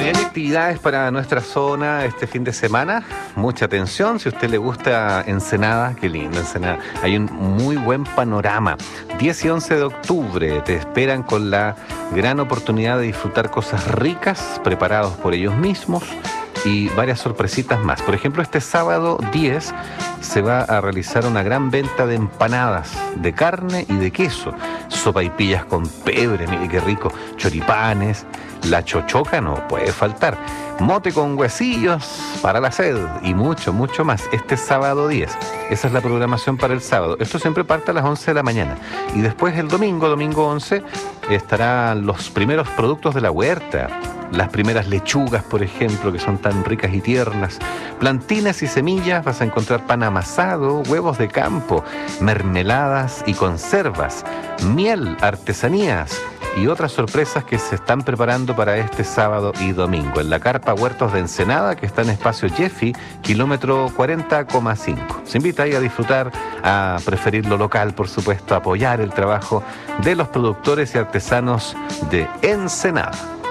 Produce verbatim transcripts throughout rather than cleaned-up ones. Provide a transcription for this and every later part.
Y hay actividades para nuestra zona este fin de semana. Mucha atención, si a usted le gusta Ensenada, qué lindo Ensenada. Hay un muy buen panorama. diez y once de octubre te esperan con la gran oportunidad de disfrutar cosas ricas, preparados por ellos mismos, y varias sorpresitas más. Por ejemplo, este sábado diez se va a realizar una gran venta de empanadas de carne y de queso, sopaipillas con pebre, mire qué rico, choripanes, la chochoca no puede faltar, mote con huesillos para la sed y mucho, mucho más. Este sábado diez, esa es la programación para el sábado. Esto siempre parte a las once de la mañana. Y después el domingo, domingo once, estarán los primeros productos de la huerta. Las primeras lechugas, por ejemplo, que son tan ricas y tiernas. Plantines y semillas, vas a encontrar pan amasado, huevos de campo, mermeladas y conservas, miel, artesanías y otras sorpresas que se están preparando para este sábado y domingo en la Carpa Huertos de Ensenada, que está en espacio Jeffy, kilómetro cuarenta coma cinco. Se invita ahí a disfrutar, a preferir lo local, por supuesto, a apoyar el trabajo de los productores y artesanos de Ensenada.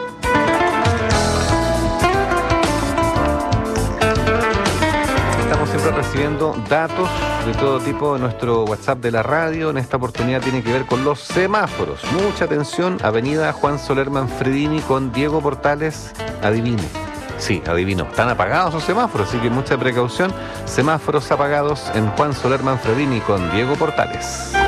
Siempre recibiendo datos de todo tipo en nuestro WhatsApp de la radio. En esta oportunidad tiene que ver con los semáforos. Mucha atención, avenida Juan Soler Manfredini con Diego Portales. Adivine. Sí, adivinó. Están apagados los semáforos, así que mucha precaución. Semáforos apagados en Juan Soler Manfredini con Diego Portales.